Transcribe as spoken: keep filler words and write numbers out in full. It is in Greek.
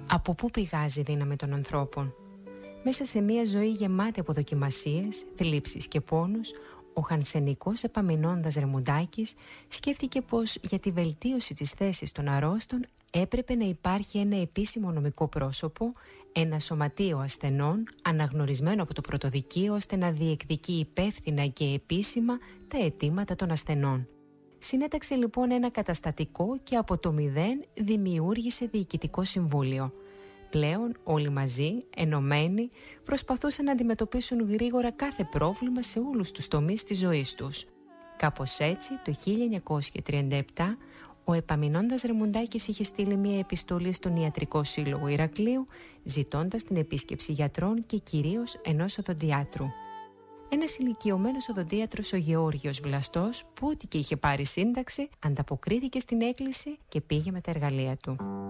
Από πού πηγάζει η δύναμη των ανθρώπων? Μέσα σε μια ζωή γεμάτη από δοκιμασίες, θλίψεις και πόνους, ο Χανσενικός Επαμεινώντας Ρεμουντάκης σκέφτηκε πως για τη βελτίωση της θέσης των αρρώστων έπρεπε να υπάρχει ένα επίσημο νομικό πρόσωπο, ένα σωματείο ασθενών αναγνωρισμένο από το πρωτοδικείο ώστε να διεκδικεί υπεύθυνα και επίσημα τα αιτήματα των ασθενών. Συνέταξε λοιπόν ένα καταστατικό και από το μηδέν δημιούργησε διοικητικό συμβούλιο. Πλέον όλοι μαζί, ενωμένοι, προσπαθούσαν να αντιμετωπίσουν γρήγορα κάθε πρόβλημα σε όλους τους τομείς της ζωής τους. Κάπως έτσι, το χίλια εννιακόσια τριάντα επτά, ο Επαμεινώντας Ρεμουντάκης είχε στείλει μια επιστολή στον Ιατρικό Σύλλογο Ηρακλείου, ζητώντας την επίσκεψη γιατρών και κυρίως ενός οδοντιάτρου. Ένας ηλικιωμένος οδοντίατρος, ο Γεώργιος Βλαστός, που ό,τι και είχε πάρει σύνταξη, ανταποκρίθηκε στην έκκληση και πήγε με τα εργαλεία του.